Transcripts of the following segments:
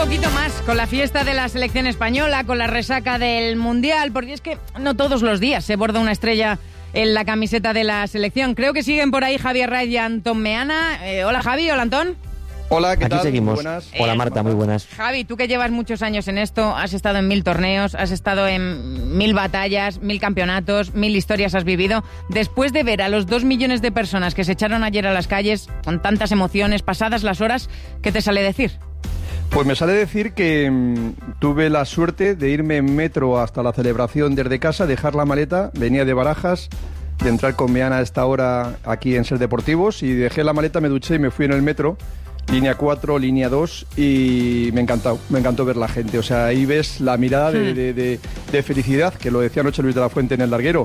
poquito más con la fiesta de la selección española, con la resaca del Mundial, porque es que no todos los días se borda una estrella en la camiseta de la selección. Creo que siguen por ahí Javier Raiz y Antón Meana. Hola Javi, hola Antón. Hola, ¿qué tal? Aquí seguimos. Muy buenas. Hola Marta, muy buenas. Javi, tú que llevas muchos años en esto, has estado en 1000 torneos, has estado en 1000 batallas, 1000 campeonatos, 1000 historias has vivido. Después de ver a los 2 millones de personas que se echaron ayer a las calles con tantas emociones, pasadas las horas, ¿qué te sale decir? Pues me sale decir que tuve la suerte de irme en metro hasta la celebración desde casa, dejar la maleta, venía de Barajas, de entrar con Meana a esta hora aquí en Ser Deportivos, y dejé la maleta, me duché y me fui en el metro, línea 4, línea 2, y me encantó ver la gente. O sea, ahí ves la mirada de felicidad, que lo decía anoche Luis de la Fuente en el larguero.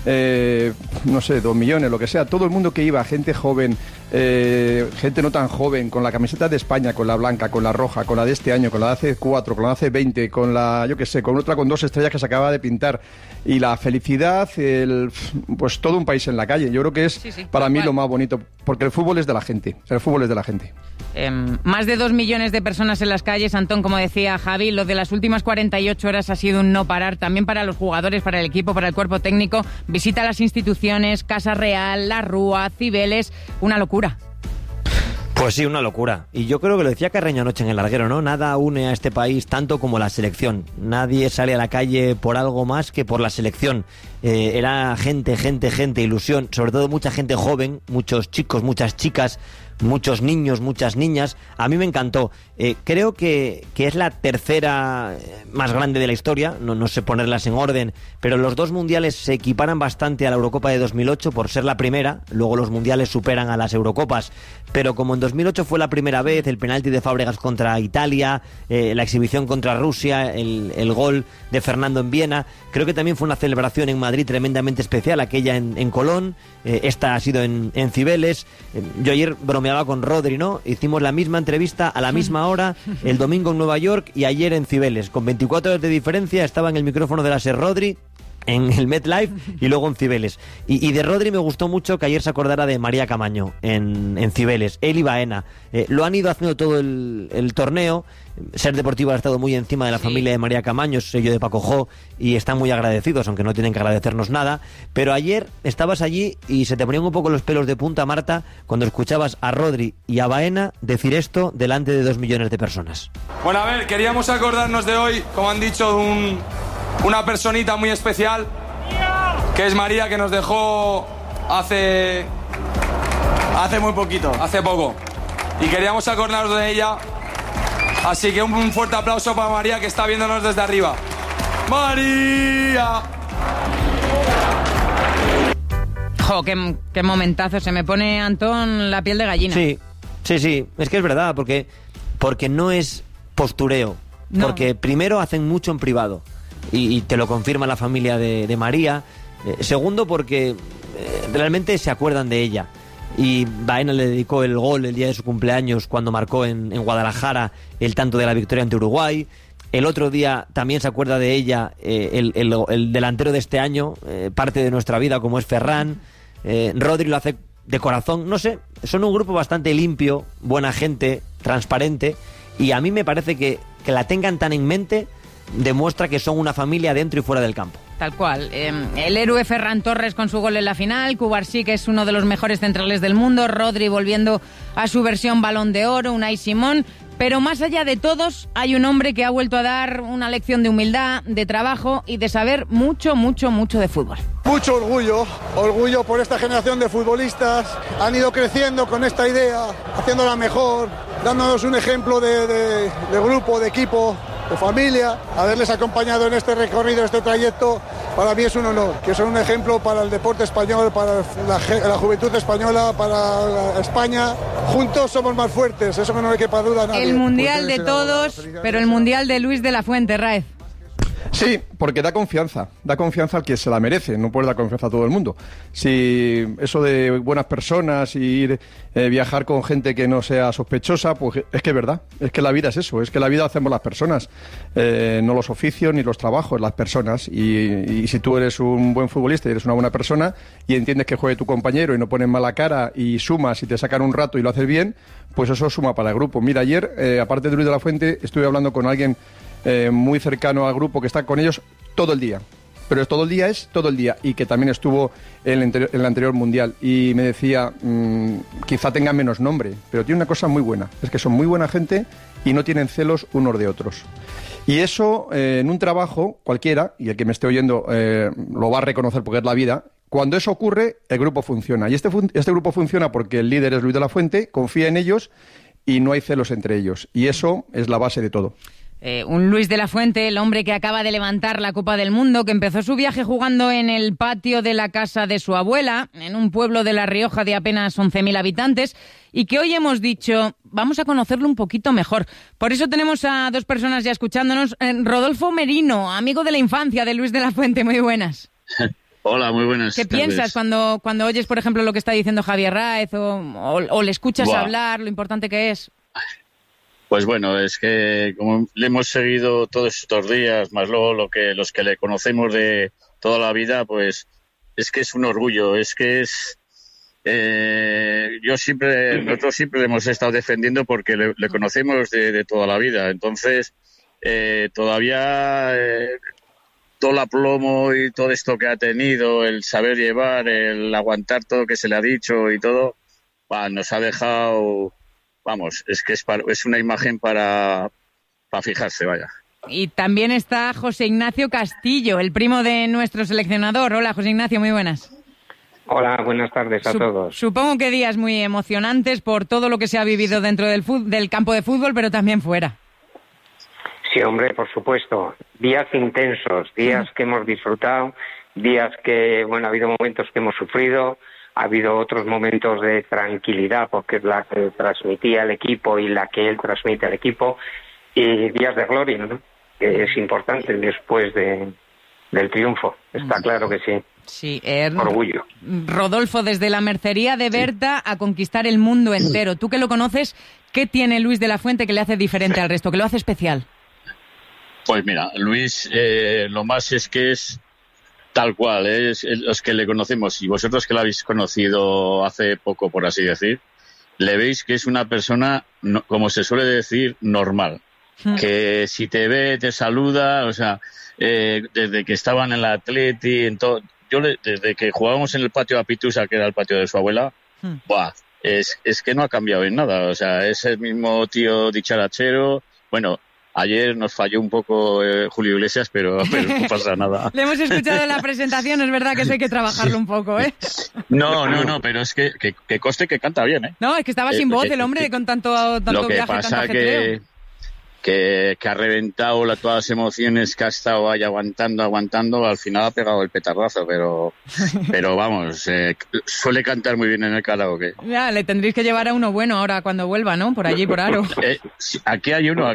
No sé, 2 millones, lo que sea, todo el mundo que iba, gente joven, gente no tan joven, con la camiseta de España, con la blanca, con la roja, con la de este año, con la de hace 4, con la de hace 20, con la, yo qué sé, con otra con 2 estrellas que se acaba de pintar, y la felicidad, pues todo un país en la calle. Yo creo que es para mí lo más bonito, porque el fútbol es de la gente, Más de 2 millones de personas en las calles, Antón, como decía Javi. Lo de las últimas 48 horas ha sido un no parar, también para los jugadores, para el equipo, para el cuerpo técnico. Visita a las instituciones, Casa Real, La Rúa, Cibeles, una locura. Pues sí, una locura. Y yo creo que lo decía Carreño anoche en el larguero, ¿no? Nada une a este país tanto como la selección. Nadie sale a la calle por algo más que por la selección. Era gente, ilusión, sobre todo mucha gente joven, muchos chicos, muchas chicas, muchos niños, muchas niñas. A mí me encantó. Creo que es la tercera más grande de la historia, no sé ponerlas en orden, pero los 2 mundiales se equiparan bastante a la Eurocopa de 2008 por ser la primera. Luego los mundiales superan a las Eurocopas, pero como en 2008 fue la primera vez, el penalti de Fábregas contra Italia, la exhibición contra Rusia, el gol de Fernando en Viena, creo que también fue una celebración en Madrid tremendamente especial, aquella en Colón, esta ha sido en Cibeles. Yo ayer bromeaba con Rodri, ¿no? Hicimos la misma entrevista a la misma hora, el domingo en Nueva York y ayer en Cibeles, con 24 horas de diferencia. Estaba en el micrófono de la SER Rodri, en el MetLife y luego en Cibeles. Y de Rodri me gustó mucho que ayer se acordara de María Camaño en Cibeles, él y Baena. Lo han ido haciendo todo el torneo. Ser Deportivo ha estado muy encima de la familia de María Camaño, sello de Paco Jo, y están muy agradecidos, aunque no tienen que agradecernos nada. Pero ayer estabas allí y se te ponían un poco los pelos de punta, Marta, cuando escuchabas a Rodri y a Baena decir esto delante de 2 millones de personas. Bueno, a ver, queríamos acordarnos de hoy, como han dicho, una personita muy especial, que es María, que nos dejó hace muy poquito, hace poco. Y queríamos acordarnos de ella. Así que un fuerte aplauso para María, que está viéndonos desde arriba. ¡María! Jo, qué momentazo. Se me pone, Antón, la piel de gallina. Sí. Es que es verdad, porque no es postureo. No. Porque primero hacen mucho en privado. Y te lo confirma la familia de María. Segundo, porque realmente se acuerdan de ella. Y Baena le dedicó el gol el día de su cumpleaños, cuando marcó en Guadalajara el tanto de la victoria ante Uruguay. El otro día también se acuerda de ella el delantero de este año, parte de nuestra vida, como es Ferran. Rodri lo hace de corazón. No sé, son un grupo bastante limpio, buena gente, transparente, y a mí me parece que la tengan tan en mente demuestra que son una familia dentro y fuera del campo. Tal cual. El héroe Ferran Torres con su gol en la final, Cubarsí, que es uno de los mejores centrales del mundo, Rodri volviendo a su versión Balón de Oro, Unai Simón. Pero más allá de todos, hay un hombre que ha vuelto a dar una lección de humildad, de trabajo y de saber mucho de fútbol. Mucho orgullo por esta generación de futbolistas. Han ido creciendo con esta idea, haciéndola mejor, dándonos un ejemplo de grupo, de equipo, de familia. Haberles acompañado en este recorrido, este trayecto, para mí es un honor. Que son un ejemplo para el deporte español, para la juventud española, para España. Juntos somos más fuertes, eso que no le quepa duda a nadie. El mundial de todos, pero el mundial de Luis de la Fuente, Raez. Sí, porque da confianza al que se la merece, no puede dar confianza a todo el mundo. Si eso de buenas personas y ir viajar con gente que no sea sospechosa, pues es que es verdad, es que la vida es eso, es que la vida hacemos las personas, no los oficios ni los trabajos, las personas. Y si tú eres un buen futbolista y eres una buena persona y entiendes que juegue tu compañero y no pones mala cara y sumas y te sacan un rato y lo haces bien, pues eso suma para el grupo. Mira, ayer, aparte de Luis de la Fuente, estuve hablando con alguien muy cercano al grupo que está con ellos todo el día. Pero es todo el día y que también estuvo en el anterior Mundial y me decía, quizá tenga menos nombre, pero tiene una cosa muy buena, es que son muy buena gente y no tienen celos unos de otros. Y eso en un trabajo cualquiera, y el que me esté oyendo lo va a reconocer porque es la vida, cuando eso ocurre el grupo funciona. Y este grupo funciona porque el líder es Luis de la Fuente, confía en ellos y no hay celos entre ellos. Y eso es la base de todo. Un Luis de la Fuente, el hombre que acaba de levantar la Copa del Mundo, que empezó su viaje jugando en el patio de la casa de su abuela, en un pueblo de La Rioja de apenas 11.000 habitantes, y que hoy hemos dicho, vamos a conocerlo un poquito mejor. Por eso tenemos a dos personas ya escuchándonos. Rodolfo Merino, amigo de la infancia de Luis de la Fuente, muy buenas. Hola, muy buenas ¿Qué tardes. piensas cuando oyes, por ejemplo, lo que está diciendo Javier Raez o le escuchas hablar, lo importante que es? Pues bueno, es que como le hemos seguido todos estos días, más luego los que le conocemos de toda la vida, pues es que es un orgullo, es que es... nosotros siempre le hemos estado defendiendo porque le conocemos de toda la vida, entonces todavía todo el aplomo y todo esto que ha tenido, el saber llevar, el aguantar todo lo que se le ha dicho y todo, nos ha dejado... Vamos, es que es una imagen para fijarse, vaya. Y también está José Ignacio Castillo, el primo de nuestro seleccionador. Hola, José Ignacio, muy buenas. Hola, buenas tardes a todos. Supongo que días muy emocionantes por todo lo que se ha vivido dentro del campo de fútbol, pero también fuera. Sí, hombre, por supuesto. Días intensos, días que hemos disfrutado, días que, bueno, ha habido momentos que hemos sufrido. Ha habido otros momentos de tranquilidad, porque es la que transmitía el equipo y la que él transmite al equipo, y días de gloria, ¿no? Que es importante después del triunfo. Está claro que sí. Sí, orgullo. Rodolfo, desde la mercería de Berta a conquistar el mundo entero. Tú que lo conoces, ¿qué tiene Luis de la Fuente que le hace diferente al resto, que lo hace especial? Pues mira, Luis, lo más es que es tal cual, es los que le conocemos y vosotros que lo habéis conocido hace poco, por así decir, le veis que es una persona, como se suele decir, normal. Que si te ve, te saluda, o sea, desde que estaban en el Atleti, desde que jugábamos en el patio de Apitusa, que era el patio de su abuela, es que no ha cambiado en nada, o sea, es el mismo tío dicharachero, bueno... Ayer nos falló un poco Julio Iglesias, pero no pasa nada. Le hemos escuchado en la presentación, es verdad que eso hay que trabajarlo un poco, ¿eh? No, pero es que conste que canta bien, ¿eh? No, es que estaba sin voz el hombre con tanto lo que viaje, pasa tanto ajetreo. Que ha reventado todas las emociones que ha estado ahí aguantando, al final ha pegado el petardazo, pero vamos, suele cantar muy bien en el karaoke. Ya, le tendréis que llevar a uno bueno ahora cuando vuelva, ¿no? Por allí, por Aro. Aquí hay uno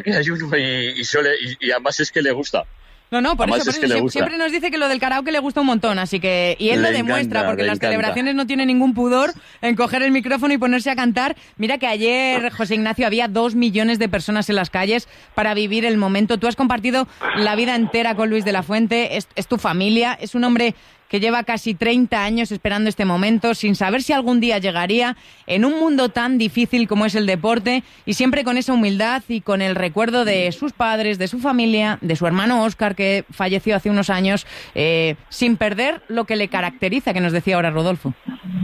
y además es que le gusta. No, por además eso siempre nos dice que lo del karaoke le gusta un montón, así que... Y él lo demuestra, porque en las celebraciones no tiene ningún pudor en coger el micrófono y ponerse a cantar. Mira que ayer, José Ignacio, había 2 millones de personas en las calles para vivir el momento. Tú has compartido la vida entera con Luis de la Fuente, es tu familia, es un hombre que lleva casi 30 años esperando este momento, sin saber si algún día llegaría, en un mundo tan difícil como es el deporte, y siempre con esa humildad y con el recuerdo de sus padres, de su familia, de su hermano Óscar, que falleció hace unos años, sin perder lo que le caracteriza, que nos decía ahora Rodolfo.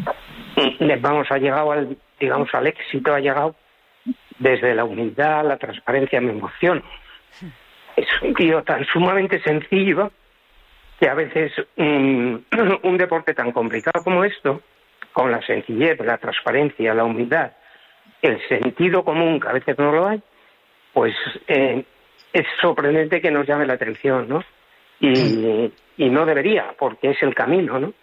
Vamos, ha llegado al éxito, ha llegado desde la humildad, la transparencia, me emociona. Es un tío tan sumamente sencillo, que a veces un deporte tan complicado como esto, con la sencillez, la transparencia, la humildad, el sentido común, que a veces no lo hay, pues es sorprendente que nos llame la atención, ¿no? Y no debería, porque es el camino, ¿no?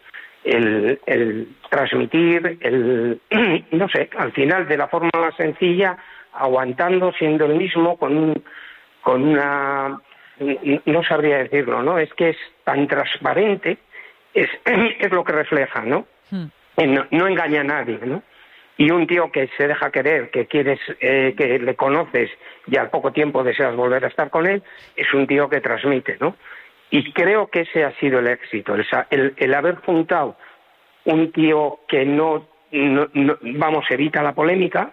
El transmitir, no sé, al final de la forma más sencilla, aguantando, siendo el mismo, con una no sabría decirlo, ¿no? Es que es tan transparente, es lo que refleja, ¿no? No engaña a nadie, ¿no? Y un tío que se deja querer, que quieres, que le conoces y al poco tiempo deseas volver a estar con él, es un tío que transmite, ¿no? Y creo que ese ha sido el éxito, el haber juntado un tío que no evita la polémica,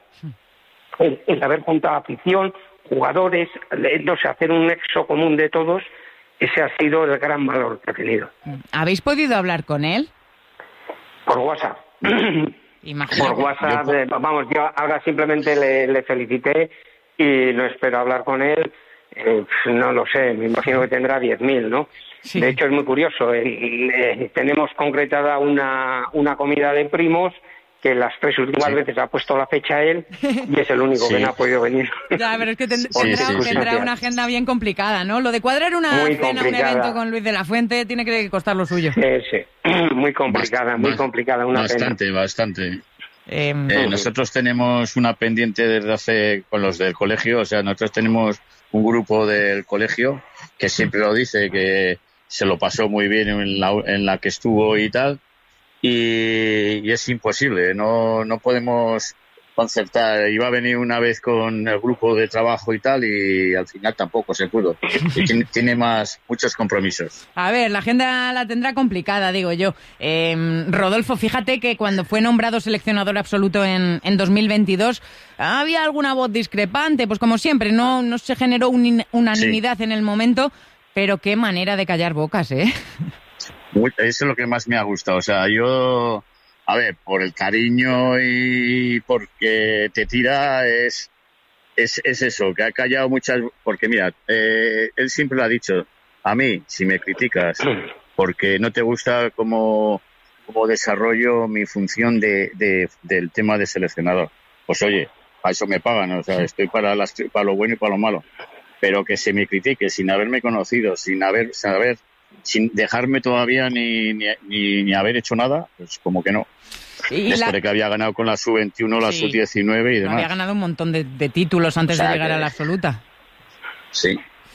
el haber juntado afición, jugadores, no sé, hacer un nexo común de todos, ese ha sido el gran valor que ha tenido. ¿Habéis podido hablar con él? Por WhatsApp. Imagino. Por WhatsApp, vamos, yo ahora simplemente le felicité y no espero hablar con él. No lo sé, me imagino que tendrá 10.000, ¿no? Sí. De hecho, es muy curioso. Tenemos concretada una comida de primos que las 3 últimas veces ha puesto la fecha él y es el único que no ha podido venir. Ya, pero es que tendrá una agenda bien complicada, ¿no? Lo de cuadrar una cena, un evento con Luis de la Fuente tiene que costar lo suyo. Sí, muy complicada, una bastante. Nosotros tenemos una pendiente desde hace con los del colegio, o sea, nosotros tenemos un grupo del colegio que siempre lo dice, que se lo pasó muy bien en la que estuvo y tal, y es imposible, no podemos concertar. Iba a venir una vez con el grupo de trabajo y tal, y al final tampoco se pudo. Y tiene muchos compromisos. A ver, la agenda la tendrá complicada, digo yo. Rodolfo, fíjate que cuando fue nombrado seleccionador absoluto en 2022, había alguna voz discrepante, pues como siempre, no se generó unanimidad en el momento, pero qué manera de callar bocas, ¿eh? Eso es lo que más me ha gustado. O sea, yo, a ver, por el cariño y porque te tira, es eso, que ha callado muchas. Porque mira, él siempre lo ha dicho, a mí, si me criticas porque no te gusta cómo desarrollo mi función del tema de seleccionador, pues oye, para eso me pagan, o sea, estoy para lo bueno y para lo malo. Pero que se me critique sin haberme conocido, sin dejarme todavía ni haber hecho nada, pues como que no. Después de que había ganado con la sub-21, la sub-19 y demás. Había ganado un montón de títulos antes de llegar a la absoluta. Sí.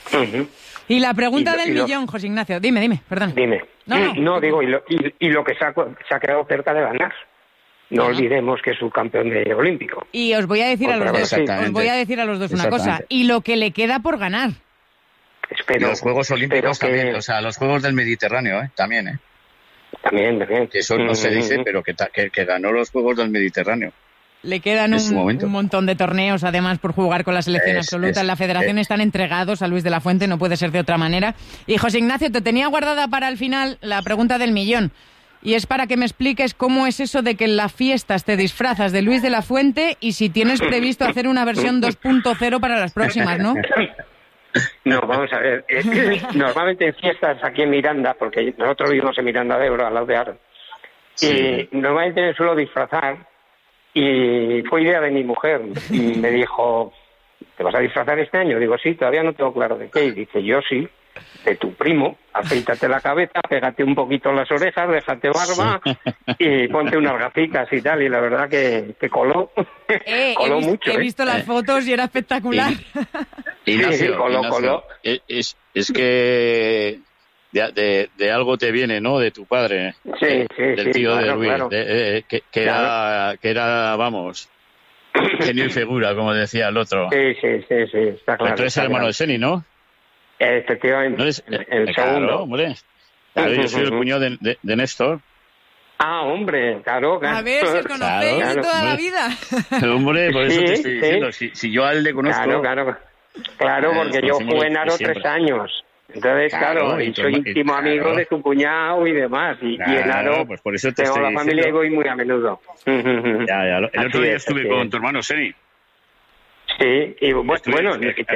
Y la pregunta del millón, José Ignacio. Dime, perdón. Dime. No, digo, y lo que se ha quedado cerca de ganar. No olvidemos que es subcampeón olímpico. Y os voy a decir a los dos una cosa. Y lo que le queda por ganar. Los Juegos Olímpicos también, o sea, los Juegos del Mediterráneo, también, También. Que eso no se dice, pero que ganó los Juegos del Mediterráneo. Le quedan un montón de torneos, además, por jugar con la selección absoluta. En la federación están entregados a Luis de la Fuente, no puede ser de otra manera. Y José Ignacio, te tenía guardada para el final la pregunta del millón. Y es para que me expliques cómo es eso de que en las fiestas te disfrazas de Luis de la Fuente y si tienes previsto hacer una versión 2.0 para las próximas, ¿no? No, vamos a ver. Normalmente en fiestas aquí en Miranda, porque nosotros vivimos en Miranda de Ebro, al lado de Aro, y normalmente me suelo disfrazar, y fue idea de mi mujer, y me dijo, ¿te vas a disfrazar este año? Digo, sí, todavía no tengo claro de qué, y dice, yo sí, de tu primo, afeítate la cabeza, pégate un poquito las orejas, déjate barba, y ponte unas gafitas y tal, y la verdad que coló, coló mucho. He visto las fotos y era espectacular. Ignacio, coló. Es que de algo te viene, ¿no? De tu padre. Sí, del tío claro, de Luis. Claro. Que era, vamos, genio y figura, como decía el otro. Sí, está claro. Pero tú eres el hermano de Seni, ¿no? Efectivamente, ¿No eres, el segundo. Hombre. Claro, yo soy el cuñado de Néstor. Ah, hombre, claro. A ver, si os conocéis de toda la vida. Hombre, por eso te estoy diciendo. Si yo a él le conozco... Claro, porque yo jugué en Aro 3 años. Entonces, claro, y soy íntimo amigo de su cuñado y demás. Y en Aro pues por eso te tengo la familia y voy muy a menudo. Ya. El otro día estuve con tu hermano Seni. Sí, y bueno...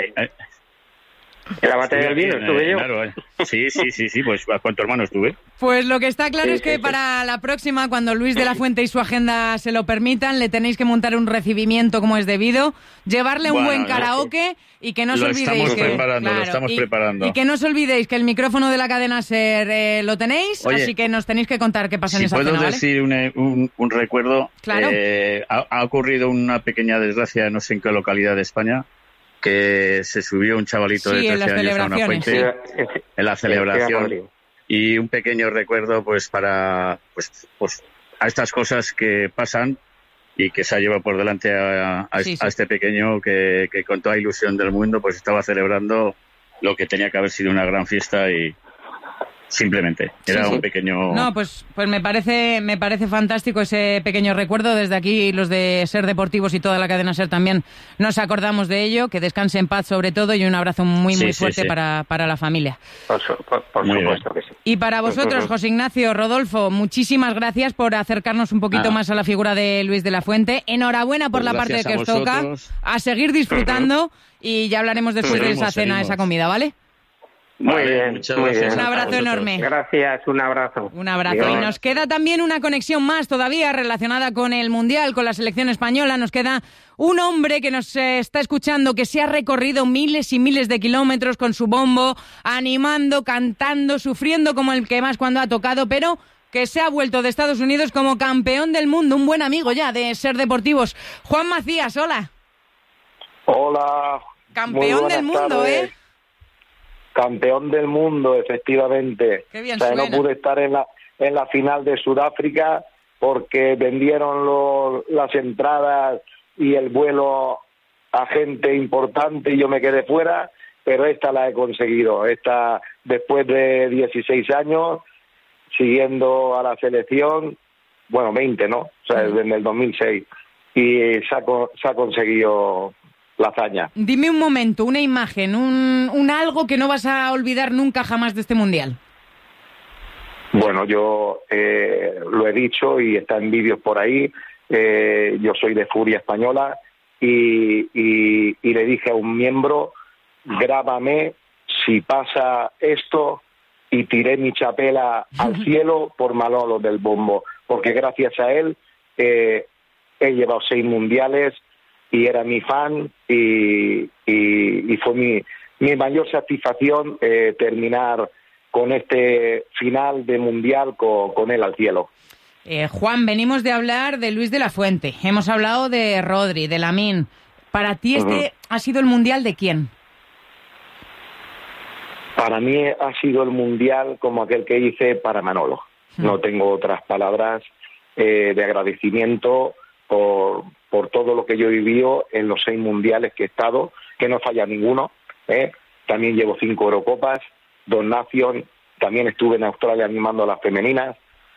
En la batalla del vino estuve yo. Claro, sí, pues con tu hermano estuve. Pues lo que está claro es que para la próxima, cuando Luis de la Fuente y su agenda se lo permitan, le tenéis que montar un recibimiento como es debido, llevarle un buen karaoke y que no os olvidéis lo estamos preparando. Y que no os olvidéis que el micrófono de la cadena SER lo tenéis, así que nos tenéis que contar qué pasa en esa cena, ¿vale? Si puedo decir un recuerdo, claro. Ha ocurrido una pequeña desgracia, no sé en qué localidad de España, que se subió un chavalito de 13 años a una fuente en la celebración. Y un pequeño recuerdo pues para pues a estas cosas que pasan y que se ha llevado por delante a este pequeño que con toda ilusión del mundo pues estaba celebrando lo que tenía que haber sido una gran fiesta y simplemente era un pequeño... No, pues me parece fantástico ese pequeño recuerdo. Desde aquí los de Ser Deportivos y toda la cadena Ser también nos acordamos de ello. Que descanse en paz sobre todo y un abrazo muy fuerte para la familia. Por supuesto que sí. Y para vosotros, José Ignacio, Rodolfo, muchísimas gracias por acercarnos un poquito más a la figura de Luis de la Fuente. Enhorabuena por la parte que os toca. A seguir disfrutando y ya hablaremos después de esa cena, esa comida, ¿vale? Muy bien, muy bien. Un abrazo enorme. Gracias, un abrazo. Un abrazo. Y nos queda también una conexión más todavía relacionada con el Mundial, con la selección española. Nos queda un hombre que nos está escuchando, que se ha recorrido miles y miles de kilómetros con su bombo, animando, cantando, sufriendo como el que más cuando ha tocado, pero que se ha vuelto de Estados Unidos como campeón del mundo, un buen amigo ya de Ser Deportivos. Juan Macías, hola. Hola. Campeón del mundo, tardes. Campeón del mundo, efectivamente. Qué bien suena. No pude estar en la final de Sudáfrica porque vendieron las entradas y el vuelo a gente importante y yo me quedé fuera, pero esta la he conseguido. Esta, después de 16 años, siguiendo a la selección, bueno, 20, ¿no? O sea, desde el 2006. Y se ha conseguido la hazaña. Dime un momento, una imagen, un algo que no vas a olvidar nunca jamás de este Mundial. Bueno, yo lo he dicho y está en vídeos por ahí. Yo soy de Furia Española y le dije a un miembro, grábame si pasa esto, y tiré mi chapela al cielo por Manolo del Bombo, porque gracias a él he llevado 6 mundiales y era mi fan y fue mi mayor satisfacción terminar con este final de mundial con él al cielo. Juan, venimos de hablar de Luis de la Fuente, hemos hablado de Rodri, de Lamine. Para ti ha sido el mundial de quién? Para mí ha sido el mundial como aquel que hice para Manolo. No tengo otras palabras de agradecimiento por todo lo que yo he vivido en los 6 mundiales que he estado, que no falla ninguno. También llevo 5 Eurocopas, 2 Nations, también estuve en Australia animando a las femeninas.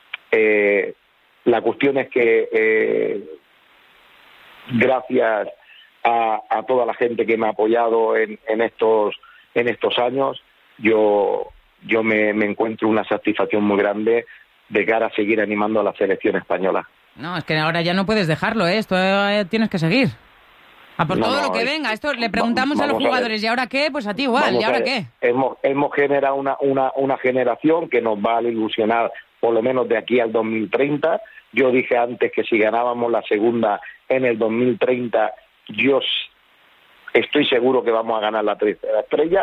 La cuestión es que gracias a toda la gente que me ha apoyado en estos años, yo me encuentro una satisfacción muy grande de cara a seguir animando a la selección española. No, es que ahora ya no puedes dejarlo, esto tienes que seguir. A por todo lo que venga. Esto le preguntamos a los jugadores, ¿y ahora qué? Pues a ti igual, ¿y ahora qué? Hemos generado una generación que nos va a ilusionar por lo menos de aquí al 2030. Yo dije antes que si ganábamos la segunda en el 2030, yo estoy seguro que vamos a ganar la tercera estrella.